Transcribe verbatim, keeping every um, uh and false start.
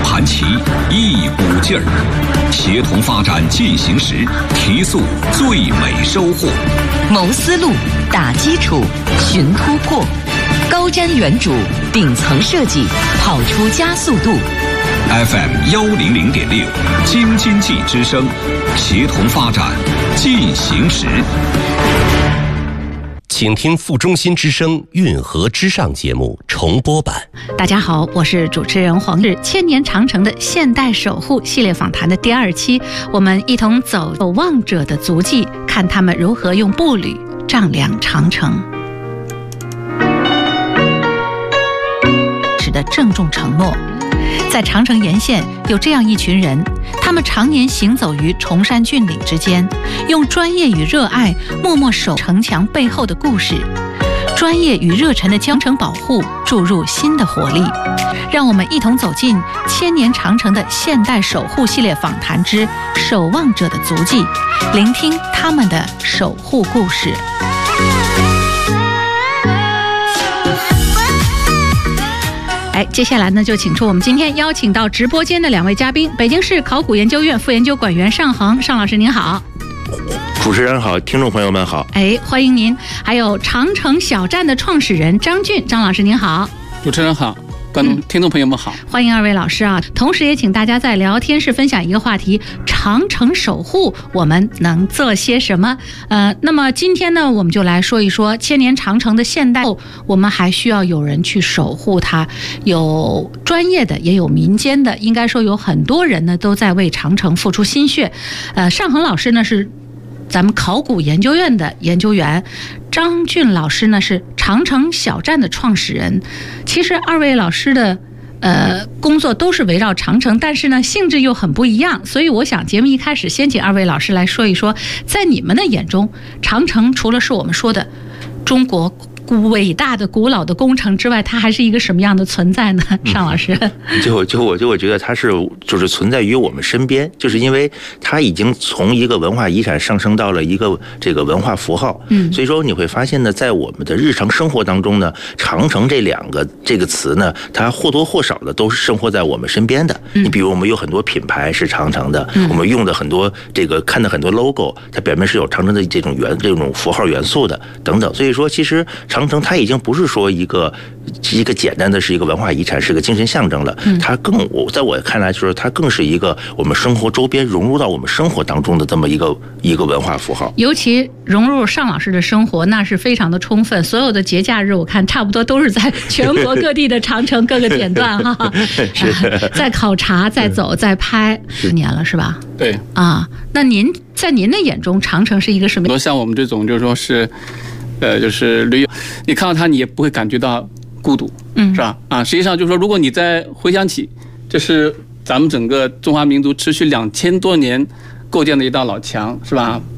盘棋，一股劲儿，协同发展进行时，提速最美收获。 谋思路，打基础，寻突破，高瞻远瞩，顶层设计，跑出加速度。 F M 幺零零点六，京津冀之声，协同发展进行时。 请听副中心之声运河之上节目重播版。 大家好，我是主持人黄日。千年长城的现代守护系列访谈的第二期，我们一同走守望者的足迹，看他们如何用步履丈量长城。的郑重承诺，在长城沿线有这样一群人，他们常年行走于崇山峻岭之间，用专业与热爱默默守城墙背后的故事，专业与热忱的江城保护注入新的活力。让我们一同走进千年长城的现代守护系列访谈之守望者的足迹，聆听他们的守护故事。哎，接下来呢，就请出我们今天邀请到直播间的两位嘉宾，北京市考古研究院副研究馆员尚恒，尚老师您好。 主持人好，听众朋友们好。 哎，欢迎您。还有长城小站的创始人张俊，张老师您好。 主持人好，观众、嗯、听众朋友们好， 欢迎二位老师啊！同时也请大家在聊天室分享一个话题：长城守护，我们能做些什么？呃，那么今天呢，我们就来说一说千年长城的现代，我们还需要有人去守护它，有专业的，也有民间的，应该说有很多人呢都在为长城付出心血。呃，尚恒老师呢是咱们考古研究院的研究员，张俊老师呢是长城小站的创始人。其实二位老师的呃工作都是围绕长城，但是呢性质又很不一样，所以我想节目一开始先请二位老师来说一说，在你们的眼中，长城除了是我们说的中国伟大的古老的工程之外，它还是一个什么样的存在呢？尚老师， 嗯、就就我就我觉得它是就是存在于我们身边，就是因为它已经从一个文化遗产上升到了一个这个文化符号。嗯，所以说你会发现呢，在我们的日常生活当中呢，长城这两个这个词呢，它或多或少的都是生活在我们身边的。嗯、你比如我们有很多品牌是长城的，嗯、我们用的很多这个看的很多 logo， 它表面是有长城的这种元这种符号元素的等等。所以说，其实长城它已经不是说一个一个简单的是一个文化遗产，是个精神象征了。它更我在我看来就是它更是一个我们生活周边融入到我们生活当中的这么一个一个文化符号。尤其融入尚老师的生活，那是非常的充分。所有的节假日，我看差不多都是在全国各地的长城各个点段哈，是在考察、在走、在拍，十年了是吧？ 对啊，那您在您的眼中，长城是一个什么？ 多像我们这种，就是说是。呃，就是旅游，你看到它，你也不会感觉到孤独，嗯，是吧？啊，实际上就是说，如果你再回想起，这是咱们整个中华民族持续两千多年构建的一道老墙，是吧？